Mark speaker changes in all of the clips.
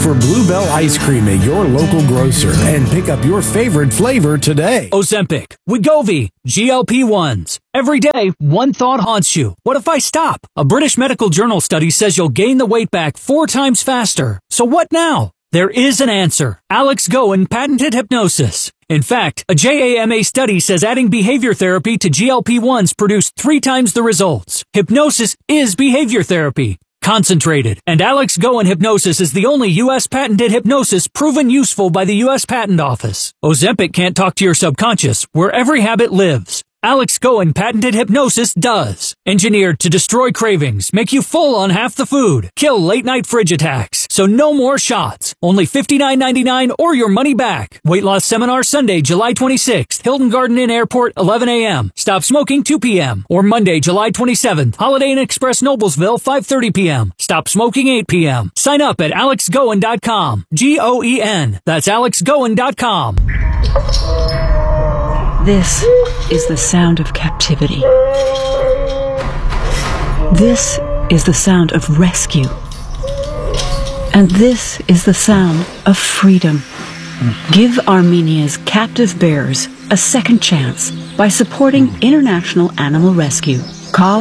Speaker 1: for Bluebell Ice Cream at your local grocer and pick up your favorite flavor today.
Speaker 2: Ozempic, Wegovy, GLP-1s. Every day, one thought haunts you. What if I stop? A British medical journal study says you'll gain the weight back 4 times faster. So what now? There is an answer. Alex Goen patented hypnosis. In fact, a JAMA study says adding behavior therapy to GLP-1s produced 3 times the results. Hypnosis is behavior therapy. Concentrated. And Alex Goen Hypnosis is the only U.S. patented hypnosis proven useful by the U.S. Patent Office. Ozempic can't talk to your subconscious, where every habit lives. Alex Goen patented hypnosis does. Engineered to destroy cravings, make you full on half the food, kill late-night fridge attacks. So no more shots. Only $59.99 or your money back. Weight loss seminar Sunday, July 26th. Hilton Garden Inn Airport, 11 a.m. Stop smoking, 2 p.m. Or Monday, July 27th. Holiday Inn Express Noblesville, 5:30 p.m. Stop smoking, 8 p.m. Sign up at alexgoen.com. Goen. That's alexgoen.com.
Speaker 3: This is the sound of captivity. This is the sound of rescue. And this is the sound of freedom. Give Armenia's captive bears a second chance by supporting International Animal Rescue. Call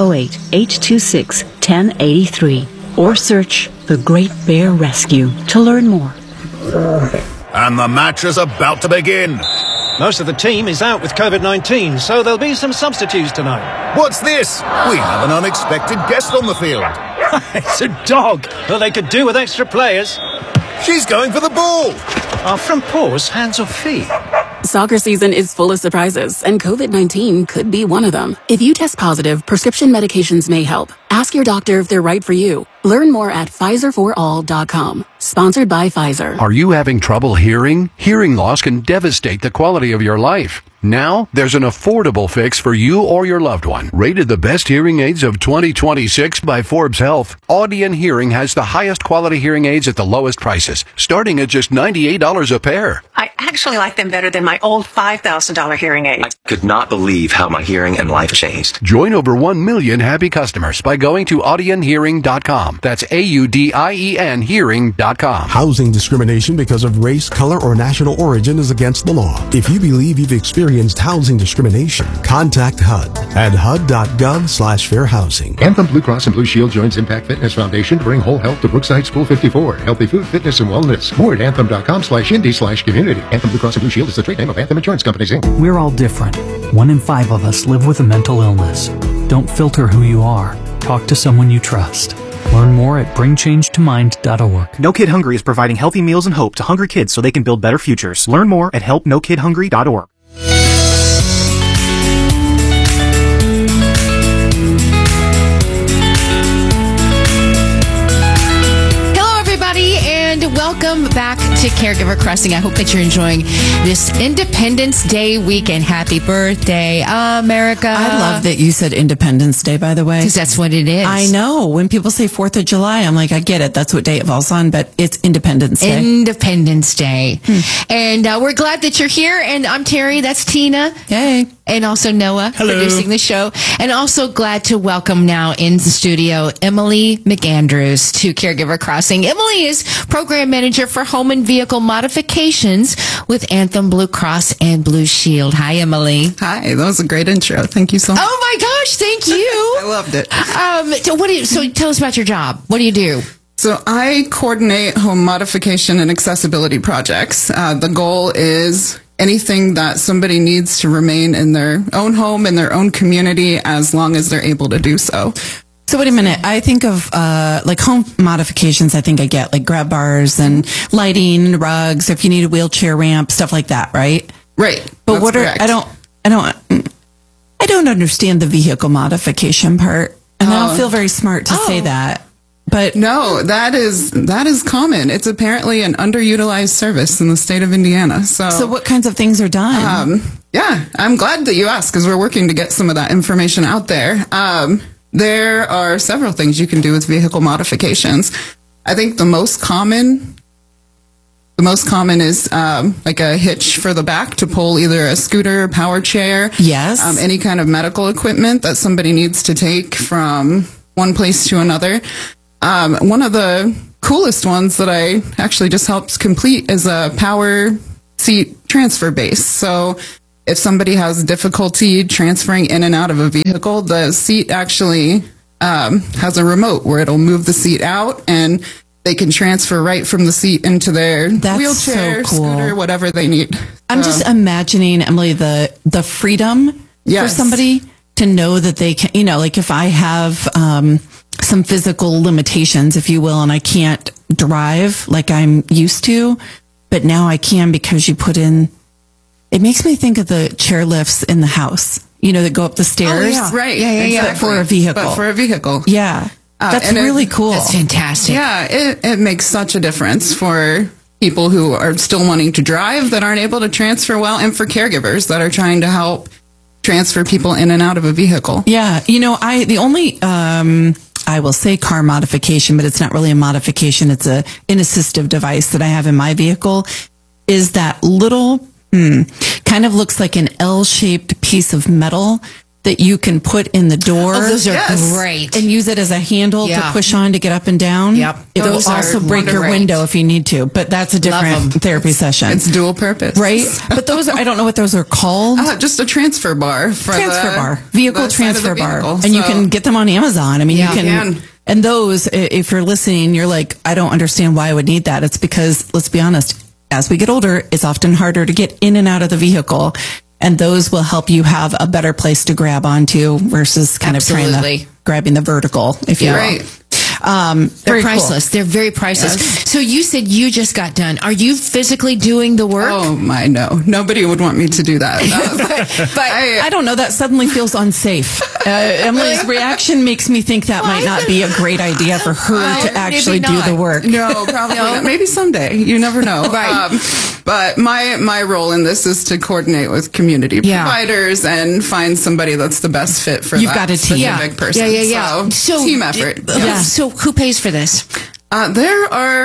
Speaker 3: 508-826-1083 or search The Great Bear Rescue to learn more.
Speaker 4: And the match is about to begin.
Speaker 5: Most of the team is out with COVID-19, so there'll be some substitutes tonight.
Speaker 4: What's this? We have an unexpected guest on the field.
Speaker 5: It's a dog. Well, they could do with extra players.
Speaker 4: She's going for the ball.
Speaker 5: Are front paws hands or feet?
Speaker 6: Soccer season is full of surprises, and COVID-19 could be one of them. If you test positive, prescription medications may help. Ask your doctor if they're right for you. Learn more at PfizerForAll.com. Sponsored by Pfizer.
Speaker 7: Are you having trouble hearing? Hearing loss can devastate the quality of your life. Now, there's an affordable fix for you or your loved one. Rated the best hearing aids of 2026 by Forbes Health, Audion Hearing has the highest quality hearing aids at the lowest prices, starting at just $98 a pair.
Speaker 8: I actually like them better than my old $5,000 hearing aid.
Speaker 9: I could not believe how my hearing and life changed.
Speaker 7: Join over 1 million happy customers by going to audionhearing.com. That's AUDIEN hearing.com.
Speaker 10: Housing discrimination because of race, color, or national origin is against the law. If you believe you've experienced housing discrimination, contact HUD at hud.gov/fair housing.
Speaker 11: Anthem Blue Cross and Blue Shield joins Impact Fitness Foundation to bring whole health to Brookside School 54. Healthy food, fitness, and wellness. More at anthem.com/indie/community. Anthem Blue Cross and Blue Shield is the trade name of Anthem Insurance Companies, Inc.
Speaker 2: We're all different. 1 in 5 of us live with a mental illness. Don't filter who you are. Talk to someone you trust. Learn more at bringchangetomind.org.
Speaker 12: No Kid Hungry is providing healthy meals and hope to hungry kids so they can build better futures. Learn more at helpnokidhungry.org.
Speaker 13: Welcome back to Caregiver Crossing. I hope that you're enjoying this Independence Day weekend. Happy birthday, America.
Speaker 14: I love that you said Independence Day, by the way.
Speaker 13: Because that's what it is.
Speaker 14: I know. When people say 4th of July, I'm like, I get it. That's what day it falls on, but it's Independence Day.
Speaker 13: Independence Day. And we're glad that you're here. And I'm Terry. That's Tina.
Speaker 14: Hey.
Speaker 13: And also Noah.
Speaker 14: Hello.
Speaker 13: Producing the show. And also glad to welcome now in the studio Emily McAndrews to Caregiver Crossing. Emily is Program Manager for Home and Vehicle Modifications with Anthem Blue Cross and Blue Shield. Hi, Emily.
Speaker 14: Hi. That was a great intro. Thank you so much.
Speaker 13: Oh, my gosh. Thank you.
Speaker 14: I loved it.
Speaker 13: So tell us about your job. What do you do?
Speaker 14: So I coordinate home modification and accessibility projects. The goal is anything that somebody needs to remain in their own home, in their own community, as long as they're able to do so. So wait a minute. I think of like home modifications. I think I get like grab bars and lighting, rugs. If you need a wheelchair ramp, stuff like that, right? Right. But what are I don't understand the vehicle modification part, and I don't feel very smart to say that. But no, that is common. It's apparently an underutilized service in the state of Indiana. So what kinds of things are done? Yeah, I'm glad that you asked because we're working to get some of that information out there. There are several things you can do with vehicle modifications. I think the most common is like a hitch for the back to pull either a scooter, power chair, yes, any kind of medical equipment that somebody needs to take from one place to another. One of the coolest ones that I actually just helped complete is a power seat transfer base. So if somebody has difficulty transferring in and out of a vehicle, the seat actually has a remote where it'll move the seat out and they can transfer right from the seat into their wheelchair,
Speaker 15: so cool.
Speaker 14: scooter, whatever they need.
Speaker 15: I'm just imagining, Emily, the freedom for somebody to know that they can, like if I have some physical limitations, if you will, and I can't drive like I'm used to, but now I can because you put in, it makes me think of the chair lifts in the house, that go up the stairs.
Speaker 14: Oh, yeah. Right. Yeah, exactly.
Speaker 15: But for a vehicle.
Speaker 14: But for a vehicle.
Speaker 15: Yeah. That's really cool.
Speaker 13: That's fantastic.
Speaker 14: Yeah, it makes such a difference for people who are still wanting to drive that aren't able to transfer well, and for caregivers that are trying to help transfer people in and out of a vehicle.
Speaker 15: Yeah. The only, I will say car modification, but it's not really a modification. It's an assistive device that I have in my vehicle is that little, kind of looks like an L-shaped piece of metal that you can put in the door.
Speaker 13: Oh, those are great.
Speaker 15: And use it as a handle to push on to get up and down.
Speaker 13: Yep.
Speaker 15: It'll also break your window if you need to, but that's a different therapy session.
Speaker 14: It's dual purpose.
Speaker 15: Right? But those are, I don't know what those are called.
Speaker 14: Just a transfer bar.
Speaker 15: Vehicle transfer bar. And you can get them on Amazon. I mean, you can. And those, if you're listening, you're like, I don't understand why I would need that. It's because, let's be honest, as we get older, it's often harder to get in and out of the vehicle. And those will help you have a better place to grab onto versus kind of grabbing the vertical, if you will.
Speaker 14: Right.
Speaker 13: They're priceless. Cool. They're very priceless. Yes. So you said you just got done. Are you physically doing the work?
Speaker 14: Oh my, no. Nobody would want me to do that.
Speaker 15: But I don't know. That suddenly feels unsafe. Emily's reaction makes me think that might not be a great idea for her to actually do the work.
Speaker 14: No, probably not. Maybe someday. You never know.
Speaker 13: Right.
Speaker 14: But my role in this is to coordinate with community providers and find somebody that's the best fit for that specific person.
Speaker 13: Yeah.
Speaker 14: So team effort.
Speaker 13: So who pays for this?
Speaker 14: There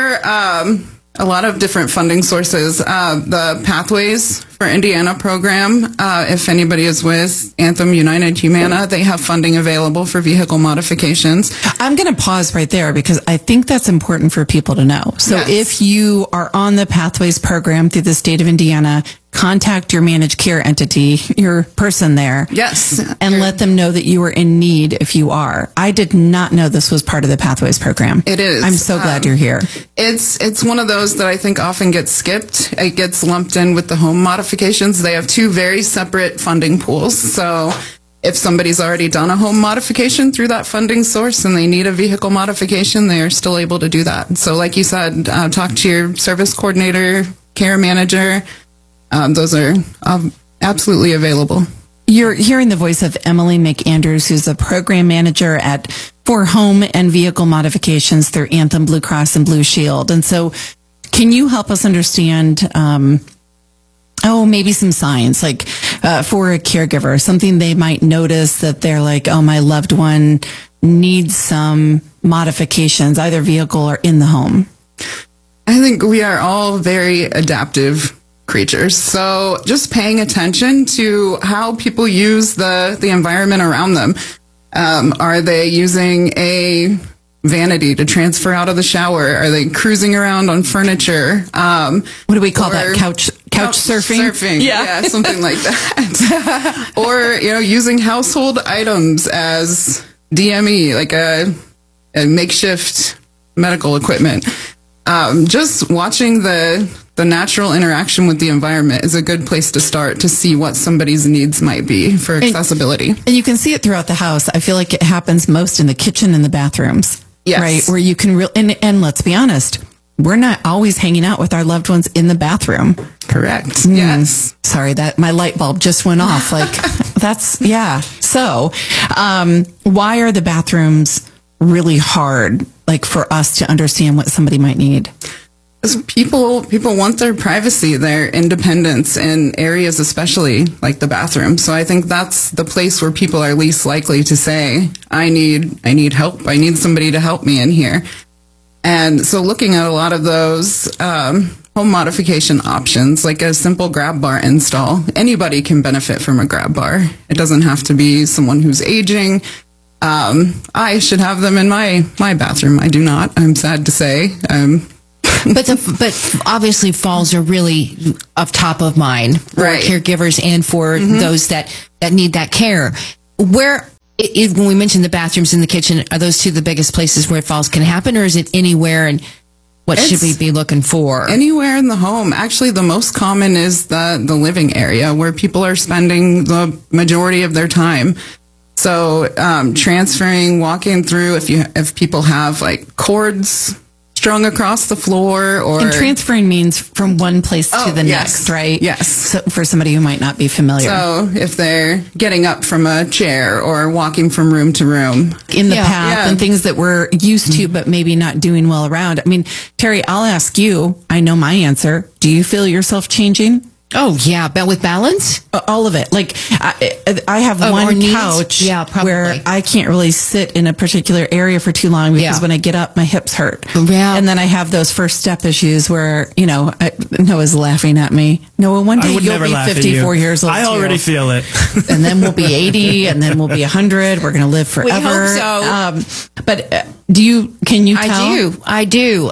Speaker 14: are a lot of different funding sources. The Pathways for Indiana program, if anybody is with Anthem United Humana, they have funding available for vehicle modifications.
Speaker 15: I'm going to pause right there because I think that's important for people to know. So if you are on the Pathways program through the state of Indiana, contact your managed care entity, your person there.
Speaker 14: Yes.
Speaker 15: And let them know that you are in need if you are. I did not know this was part of the Pathways program.
Speaker 14: It is.
Speaker 15: I'm so glad you're here.
Speaker 14: It's one of those that I think often gets skipped. It gets lumped in with the home modifications. They have two very separate funding pools. So if somebody's already done a home modification through that funding source and they need a vehicle modification, they are still able to do that. So like you said, talk to your service coordinator, care manager. Those are absolutely available.
Speaker 15: You're hearing the voice of Emily McAndrews, who's a program manager for home and vehicle modifications through Anthem Blue Cross and Blue Shield. And so can you help us understand, maybe some signs, like for a caregiver, something they might notice that they're like, oh, my loved one needs some modifications, either vehicle or in the home?
Speaker 14: I think we are all very adaptive creatures. So just paying attention to how people use the environment around them. Are they using a vanity to transfer out of the shower? Are they cruising around on furniture?
Speaker 15: What do we call that? Couch surfing?
Speaker 14: Yeah, something like that. Or, using household items as DME, like a makeshift medical equipment. Just watching the natural interaction with the environment is a good place to start to see what somebody's needs might be for accessibility.
Speaker 15: And you can see it throughout the house. I feel like it happens most in the kitchen and the bathrooms.
Speaker 14: Yes.
Speaker 15: Right? Where you can and let's be honest, we're not always hanging out with our loved ones in the bathroom.
Speaker 14: Correct. Yes.
Speaker 15: Sorry, that my light bulb just went off. Like So, why are the bathrooms really hard, like for us to understand what somebody might need?
Speaker 14: People want their privacy, their independence in areas, especially like the bathroom. So I think that's the place where people are least likely to say, I need help. I need somebody to help me in here. And so looking at a lot of those home modification options, like a simple grab bar install, anybody can benefit from a grab bar. It doesn't have to be someone who's aging. I should have them in my bathroom. I do not. I'm sad to say.
Speaker 13: But obviously falls are really up top of mind for caregivers and for those that need that care. Where, when we mentioned the bathrooms in the kitchen, are those two the biggest places where falls can happen, or is it anywhere, and what should we be looking for?
Speaker 14: Anywhere in the home. Actually, the most common is the living area where people are spending the majority of their time. So transferring, walking through, if people have like cords strung across the floor,
Speaker 15: and transferring means from one place to the next, right?
Speaker 14: Yes.
Speaker 15: So for somebody who might not be familiar.
Speaker 14: So if they're getting up from a chair or walking from room to room.
Speaker 15: In the path and things that we're used to, but maybe not doing well around. I mean, Terry, I'll ask you, I know my answer. Do you feel yourself changing?
Speaker 13: Oh, yeah. But with balance?
Speaker 15: All of it. Like, I have one couch where I can't really sit in a particular area for too long because when I get up, my hips hurt.
Speaker 13: Yeah.
Speaker 15: And then I have those first step issues where, Noah's laughing at me. Noah, one day you'll be 54 years old.
Speaker 16: I already feel it.
Speaker 15: And then we'll be 80, and then we'll be 100. We're going to live forever.
Speaker 13: We hope so.
Speaker 15: But can you tell?
Speaker 13: I do.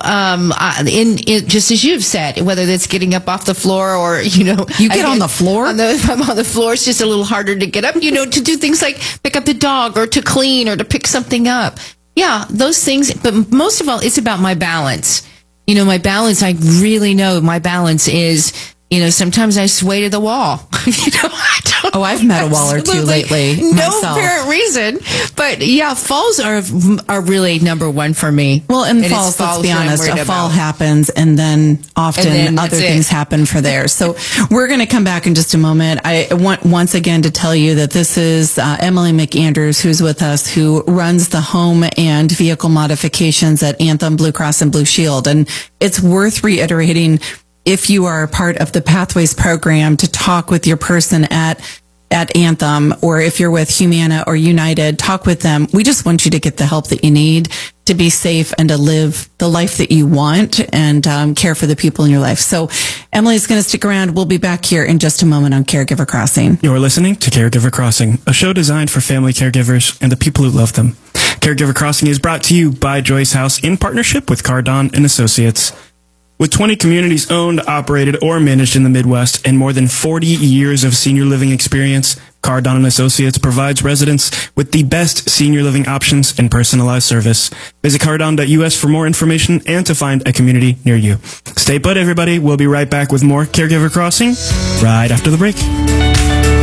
Speaker 13: Just as you've said, whether that's getting up off the floor or,
Speaker 15: you get on the floor?
Speaker 13: If I'm on the floor, it's just a little harder to get up, to do things like pick up the dog or to clean or to pick something up. Yeah, those things. But most of all, it's about my balance. My balance, I really know my balance is, sometimes I sway to the wall.
Speaker 15: I've met a wall or two lately.
Speaker 13: No apparent reason. But yeah, falls are really number one for me.
Speaker 15: Well, in falls, let's be honest, a fall happens and then often other things happen for there. So we're going to come back in just a moment. I want once again to tell you that this is Emily McAndrews who's with us, who runs the home and vehicle modifications at Anthem Blue Cross and Blue Shield. And it's worth reiterating, if you are a part of the Pathways program, to talk with your person at Anthem, or if you're with Humana or United, talk with them. We just want you to get the help that you need to be safe and to live the life that you want and care for the people in your life. So Emily's going to stick around. We'll be back here in just a moment on Caregiver Crossing.
Speaker 16: You're listening to Caregiver Crossing, a show designed for family caregivers and the people who love them. Caregiver Crossing is brought to you by Joyce House in partnership with Cardon and Associates. With 20 communities owned, operated, or managed in the Midwest and more than 40 years of senior living experience, Cardon and Associates provides residents with the best senior living options and personalized service. Visit cardon.us for more information and to find a community near you. Stay put, everybody. We'll be right back with more Caregiver Crossing right after the break.